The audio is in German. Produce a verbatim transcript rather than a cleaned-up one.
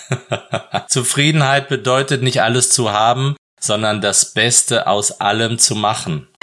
Zufriedenheit bedeutet nicht alles zu haben, sondern das Beste aus allem zu machen.